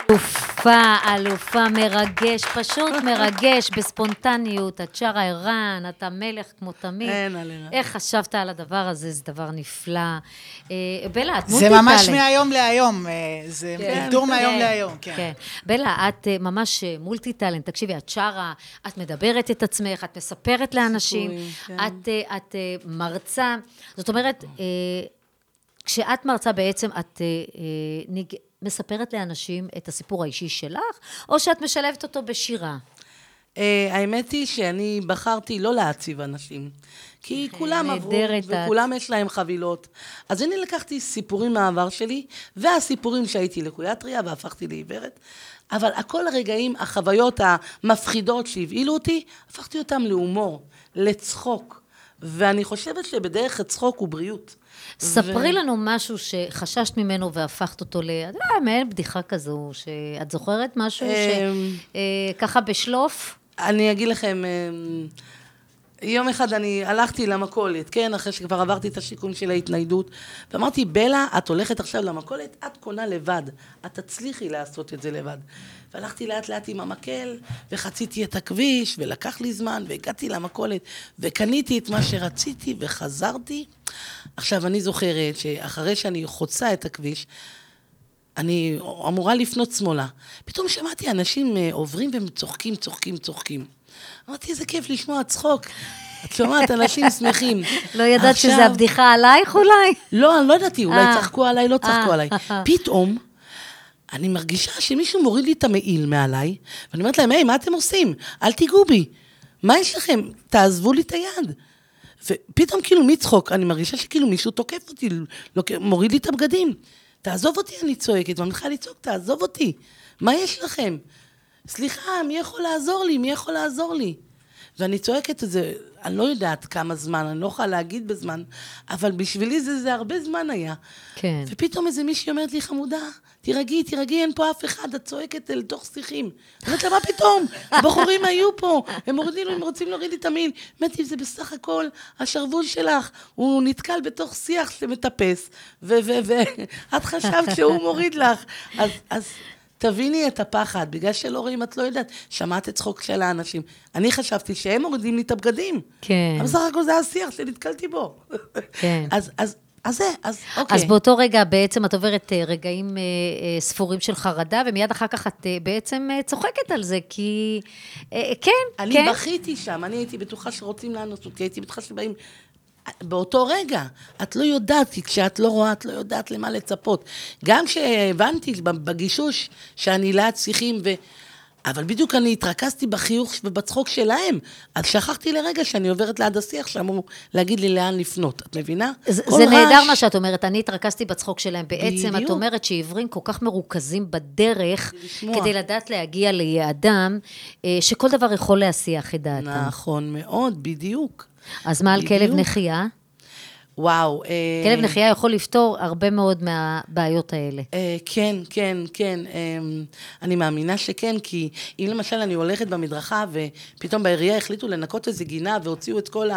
אלופה, מרגש, פשוט מרגש, בספונטניות, את שרה ערן, אתה מלך כמו תמיד. אין עליך. איך חשבת על הדבר הזה, זה דבר נפלא. בלה, את זה ממש מהיום להיום, זה דור מהיום להיום, כן. בלה, את ממש מולטי טלנט, תקשיבי, את שרה, את מדברת את עצמך, את מספרת לאנשים, את מרצה, זאת אומרת, כשאת מרצה בעצם, את מספרת לאנשים את הסיפור האישי שלך, או שאת משלבת אותו בשירה? האמת היא שאני בחרתי לא להציב אנשים, כי כולם עברו, וכולם יש להם חבילות. אז אני לקחתי סיפורים מהעבר שלי, והסיפורים שהייתי לקוית ראייה, והפכתי לעיוורת, אבל הכל הרגעים, החוויות המפחידות שהבהילו אותי, הפכתי אותם להומור, לצחוק. ואני חושבת שבדרך הצחוק הוא בריאות. ספרי לנו משהו שחששת ממנו והפכת אותו מעין בדיחה כזו, שאת זוכרת משהו שככה בשלוף? אני אגיד לכם, יום אחד אני הלכתי למכולת, כן, אחרי שכבר עברתי את השיקום של ההתניידות, ואמרתי, בלה, את הולכת עכשיו למכולת, את קונה לבד, את תצליחי לעשות את זה לבד. והלכתי לאט לאט עם המקל, וחציתי את הכביש, ולקח לי זמן, והגעתי למכולת, וקניתי את מה שרציתי, וחזרתי. עכשיו, אני זוכרת שאחרי שאני חוצה את הכביש, אני אמורה לפנות שמאלה. פתאום שמעתי אנשים עוברים וצוחקים. אמרתי, איזה כיף לשמוע צחוק. את שומעת, אנשים שמחים. לא ידעת שזה הבדיחה עלייך אולי? לא, אני לא ידעתי, אולי צחקו עליי, לא צחקו עליי. פתאום, אני מרגישה שמישהו מוריד לי את המעיל מעליי, ואני אומרת להם, היי, מה אתם עושים? אל תיגעו בי. מה יש לכם? תעזבו לי את היד. ופתאום כאילו מצחוק, אני מרגישה שכאילו מישהו תוקף אותי, מוריד לי את הבגדים. תעזוב אותי, אני צועקת, ואני מתחילה לצעוק, תעזוב אותי. מה יש לכם? סליחה, מי יכול לעזור לי? ואני צועקת את זה, אני לא יודעת כמה זמן, אני לא יכולה להגיד בזמן, אבל בשבילי זה הרבה זמן היה. כן. ופתאום איזה מישהי אומרת לי, חמודה, תירגעי, אין פה אף אחד, את צועקת אל תוך שיחים. אני אומרת לה, מה פתאום? הבחורים היו פה, הם רוצים להוריד לי את המעיל. אמרתי, זה בסך הכל השרוול שלך, הוא נתקל בתוך שיח שמטפס, ואת חשבת שהוא מוריד לך. אז תביני את הפחד, בגלל שלא רואים, את לא יודעת, שמעת את צחוק של האנשים. אני חשבתי שהם מורידים לי את הבגדים. כן. אבל בסך הכל זה השיח שנתקלתי בו. כן. אז אוקיי. אז באותו רגע בעצם את עוברת רגעים ספורים של חרדה, ומיד אחר כך את בעצם צוחקת על זה, כי כן. אני בכיתי שם, אני הייתי בטוחה שרוצים לאנוס אותי, הייתי בטוחה שבאים באותו רגע, את לא יודעת, כי כשאת לא רואה, את לא יודעת למה לצפות. גם כשהבנתי בגישוש שאני ליד שיחים, אבל בדיוק אני התרכזתי בחיוך ובצחוק שלהם, אז שכחתי לרגע שאני עוברת ליד השיח, שאמרו להגיד לי לאן לפנות, את מבינה? זה נהדר מה שאת אומרת, אני התרכזתי בצחוק שלהם, בעצם את אומרת שעיוורים כל כך מרוכזים בדרך, כדי לדעת להגיע ליעדם, שכל דבר יכול להשיח את דעתם. נכון מאוד, בדיוק. אז מה על כלב נחייה? וואו. כלב נחייה יכול לפתור הרבה מאוד מהבעיות האלה. כן. אני מאמינה שכן, כי אם למשל אני הולכת במדרכה, ופתאום בעירייה החליטו לנקות איזו גינה, והוציאו את כל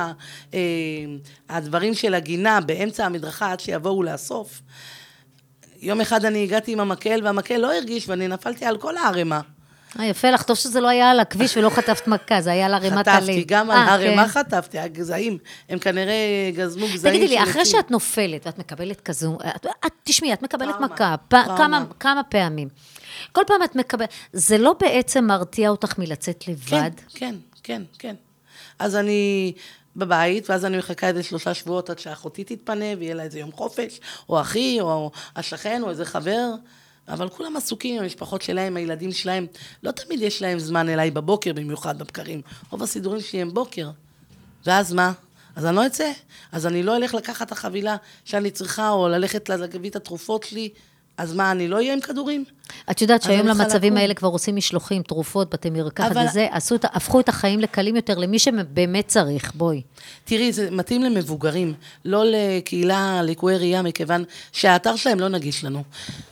הדברים של הגינה באמצע המדרכה, עד שיבואו לאסוף. יום אחד אני הגעתי עם המקל, והמקל לא הרגיש, ואני נפלתי על כל הערימה. יפה לך, טוב שזה לא היה על הכביש ולא חטפת מכה, זה היה על ערימת הלב. חטפתי, גם על הערימה חטפתי, הגזעים, הם כנראה גזמו גזעים. תגידי לי, אחרי שאת נופלת, ואת מקבלת כזו, תשמעי, את מקבלת מכה, כמה פעמים. כל פעם את מקבלת, זה לא בעצם מרתיע אותך מלצאת לבד? כן. אז אני בבית, ואז אני מחכה איזה 3 שבועות עד שאחותי תתפנה, ויהיה לה איזה יום חופש, או אחי, או השכן, או איזה חבר. אבל כולם עסוקים, המשפחות שלהם, הילדים שלהם, לא תמיד יש להם זמן אליי בבוקר, במיוחד בבקרים. רוב הסידורים שלי הם בוקר. ואז מה? אז אני לא אצא. אז אני לא אלך לקחת את החבילה שאני צריכה, או ללכת להביא את התרופות שלי. אז מה, אני לא אהיה עם כדורים? את יודעת שהיום למצבים האלה כבר עושים משלוחים, תרופות, בתי מרקחת וזה, הפכו את החיים לקלים יותר למי שבאמת צריך, בואי. תראי, זה מתאים למבוגרים, לא לקהילה, לקויי ראייה, מכיוון שהאתר שלהם לא נגיש לנו.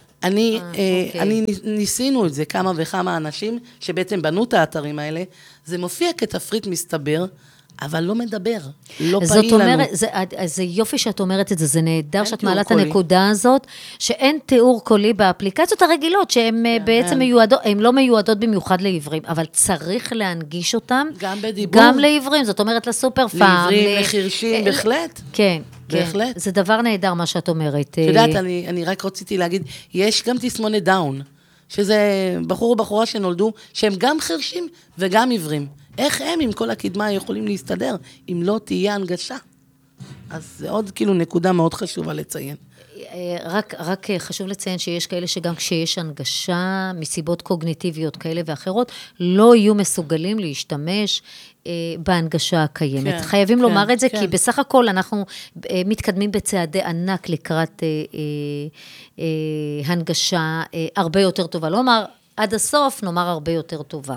אני ניסינו את זה כמה וכמה אנשים שבעצם בנו את האתרים האלה, זה מופיע כתפריט מסתבר, אבל לא מדבר, לא פעיל זאת לנו. אומרת, זה יופי שאת אומרת את זה, זה נהדר שאת מעלה את הנקודה הזאת, שאין תיאור קולי באפליקציות הרגילות, שהן בעצם מיועדות, הן לא מיועדות במיוחד לעברים, אבל צריך להנגיש אותן, גם בדיבור. גם לעברים, זאת אומרת לסופר פארם. לעברים, לחרשים, בהחלט. כן, בהחלט. כן, זה דבר נהדר מה שאת אומרת. את יודעת, אני רק רציתי להגיד, יש גם תסמונת דאון, שזה בחור או בחורה שנולדו, שהם גם חרשים וגם עיוורים. איך הם עם כל הקדמה יכולים להסתדר, אם לא תהיה הנגשה? אז זה עוד כאילו נקודה מאוד חשובה לציין. רק חשוב לציין שיש כאלה שגם כשיש הנגשה, מסיבות קוגניטיביות כאלה ואחרות, לא יהיו מסוגלים להשתמש בהנגשה הקיימת. כן, חייבים כן, לומר את זה, כן. כי בסך הכל אנחנו מתקדמים בצעדי ענק לקראת הנגשה הרבה יותר טובה. לא אומר עד הסוף, נאמר הרבה יותר טובה.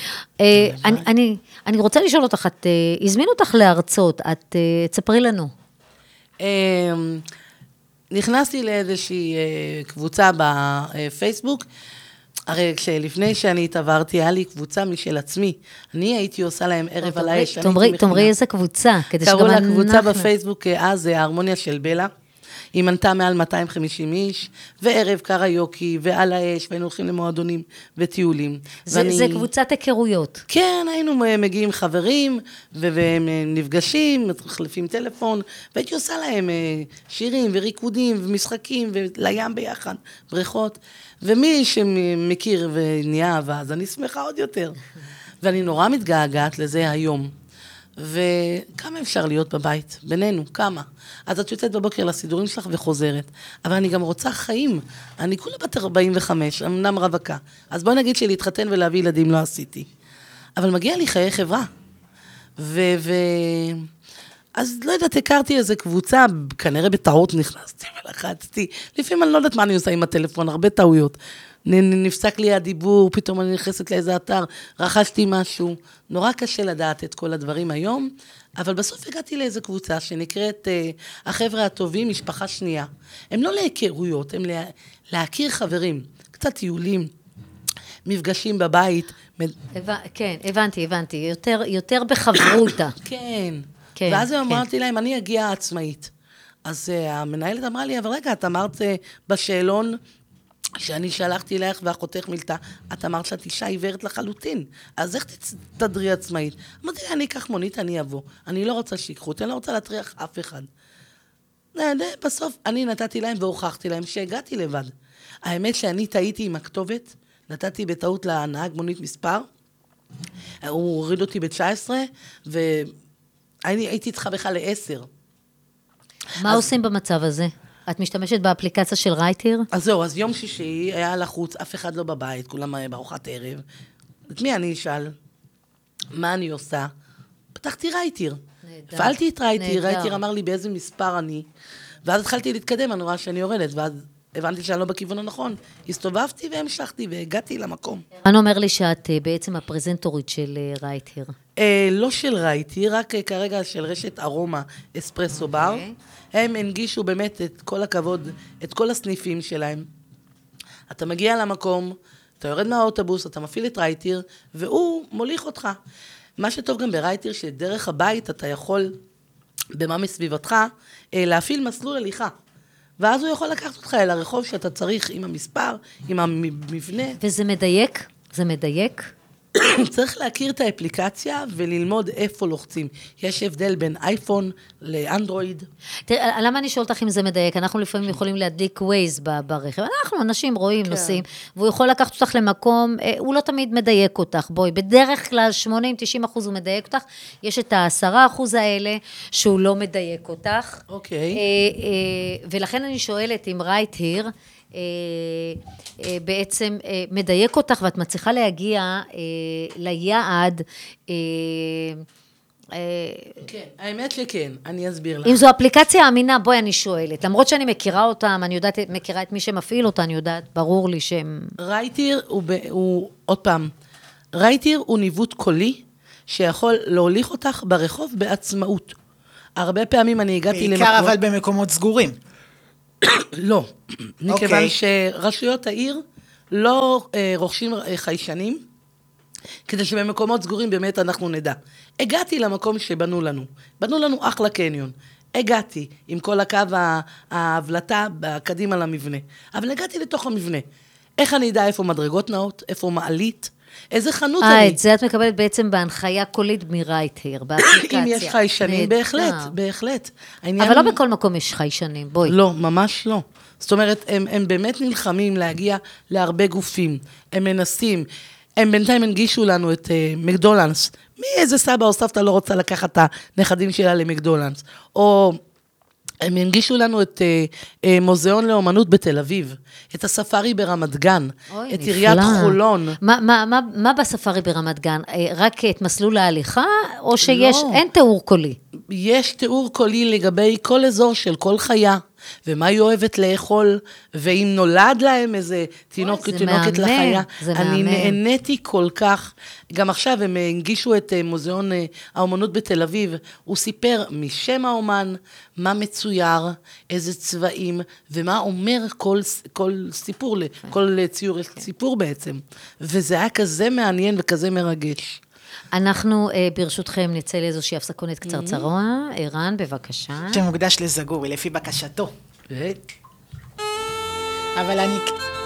אני רוצה לשאול אותך, הזמינו אותך להרצות, תספרי לנו. נכנסתי לאיזושהי קבוצה בפייסבוק, הרי לפני שאני התעברתי, היה לי קבוצה משל עצמי. אני הייתי עושה להם ערב על האש. תאמרי איזה קבוצה, כדי שגם אנחנו... אנחנו... קראו לקבוצה בפייסבוק אז, ההרמוניה של בלה. היא מנתה מעל 250 איש, וערב קריוקי, ועל האש, והיינו הולכים למועדונים וטיולים. זה קבוצת היכרויות. כן, היינו מגיעים חברים, ונפגשים, מחליפים טלפון, והייתי עושה להם שירים וריקודים ומשחקים, ולים ביחד, בריכות. ומי שמכיר ונהיה אהבה, אז אני שמחה עוד יותר. ואני נורא מתגעגעת לזה היום. וכמה אפשר להיות בבית? בינינו, כמה? אז את יוצאת בבוקר לסידורים שלך וחוזרת. אבל אני גם רוצה חיים. אני כולה בת 45, אמנם רווקה. אז בואי נגיד שלהתחתן ולהביא ילדים לא עשיתי. אבל מגיע לי חיי חברה. אז לא יודעת, הכרתי איזו קבוצה, כנראה בטעות נכנסתי ולחצתי. לפעמים אני לא יודעת מה אני עושה עם הטלפון, הרבה טעויות. נפסק לי הדיבור, פתאום אני נכנסת לאיזה אתר, רכשתי משהו. נורא קשה לדעת את כל הדברים היום, אבל בסוף הגעתי לאיזו קבוצה שנקראת החבר'ה הטובים, משפחה שנייה. הם לא להיכרויות, הם להכיר חברים, קצת טיולים, מפגשים בבית. כן, הבנתי, יותר בחברותה. כן. ואז אמרתי להם, אני אגיע עצמאית. אז המנהלת אמרה לי, אבל רגע, את אמרת בשאלון, שאני שלחתי לך ואחותך מילתה, את אמרת שאת אישה עיוורת לחלוטין, אז איך תדרי עצמאית? אמרתי לה, אני אקח מונית, אני אבוא. אני לא רוצה שיקחו, אני לא רוצה להטריח אף אחד. בסוף אני נתתי להם והוכחתי להם שהגעתי לבד. האמת שאני טעיתי עם הכתובת, נתתי בטעות לנהג מונית מספר, הוא הוריד אותי ב-19, והייתי איתך בכלל ל-10. מה עושים במצב הזה? את משתמשת באפליקציה של רייטיר? אז זהו, אז יום שישי היה לחוץ, אף אחד לא בבית, כולם בארוחת ערב. את מי אני אשאל? מה אני עושה? פתחתי רייטיר. הפעלתי את רייטיר, רייטיר אמר לי באיזה מספר אני, ואז התחלתי להתקדם, אני רואה שאני יורדת, ואז הבנתי שאני לא בכיוון הנכון. הסתובבתי והמשכתי והגעתי למקום. אני אומר לי שאת בעצם הפרזנטורית של רייטיר. לא של רייטיר, רק כרגע של רשת ארומה אספרסו בר. הם הנגישו באמת את כל הכבוד, את כל הסניפים שלהם. אתה מגיע למקום, אתה יורד מהאוטובוס, אתה מפעיל את רייטיר, והוא מוליך אותך. מה שטוב גם ברייטיר, שדרך הבית אתה יכול, במה מסביבתך, להפעיל מסלול הליכה. ואז הוא יכול לקחת אותך אל הרחוב שאתה צריך עם המספר, עם המבנה. וזה מדייק? זה מדייק? צריך להכיר את האפליקציה וללמוד איפה לוחצים. יש הבדל בין אייפון לאנדרואיד. תראה, למה אני שואל אותך אם זה מדייק? אנחנו לפעמים יכולים להדליק ווייז ברכב. אנחנו אנשים רואים, נוסעים, והוא יכול לקחת אותך למקום, הוא לא תמיד מדייק אותך. בואי, בדרך כלל 80-90% הוא מדייק אותך. יש את ה10% האלה שהוא לא מדייק אותך. אוקיי. ולכן אני שואלת אם רייטיר, בעצם מדייק אותך ואת מצליחה להגיע ליעד. כן, האמת שכן, אני אסביר לך. אם זו אפליקציה אמינה, בואי אני שואלת, למרות שאני מכירה אותם, אני יודעת, מכירה את מי שמפעיל אותה, אני יודעת, ברור לי שהם... רייטיר הוא עוד פעם, רייטיר הוא ניווט קולי, שיכול להוליך אותך ברחוב בעצמאות. הרבה פעמים אני הגעתי בעיקר אבל במקומות סגורים. לא, מכיוון שרשויות העיר לא רוכשים חיישנים, כדי שבמקומות סגורים באמת אנחנו נדע. הגעתי למקום שבנו לנו. בנו לנו אחלה קניון. הגעתי עם כל הקו ההבלטה קדימה למבנה. אבל הגעתי לתוך המבנה. איך אני אדע איפה מדרגות נאות, איפה מעלית, איזה חנות אני. את זה את מקבלת בעצם בהנחיה קולית מרייטהיר, באפליקציה. אם יש חיישנים, בהחלט, בהחלט. אבל לא בכל מקום יש חיישנים, בואי. לא, ממש לא. זאת אומרת, הם באמת נלחמים להגיע להרבה גופים. הם מנסים. הם בינתיים הנגישו לנו את מקדולנס. מי איזה סבא או סבתא לא רוצה לקחת את הנכדים שלה למקדולנס? או הם הנגישו לנו את מוזיאון לאומנות בתל אביב, את הספארי ברמת גן, את עיריית חולון. מה בספארי ברמת גן? רק את מסלול ההליכה, או שיש, אין תיאור קולי? יש תיאור קולי לגבי כל אזור של כל חיה, ומה היא אוהבת לאכול, ואם נולד להם איזה תינוקת לחיה. אני נהניתי כל כך. גם עכשיו הם הנגישו את מוזיאון האומנות בתל אביב, הוא סיפר משם האומן, מה מצויר, איזה צבעים, ומה אומר כל סיפור, כל ציור סיפור בעצם. וזה היה כזה מעניין וכזה מרגש. אנחנו, ברשותכם, נצא לאיזושהי הפסקונת קצרצרה. ערן, בבקשה. שמוקדש לזגורי, לפי בקשתו. אבל אני...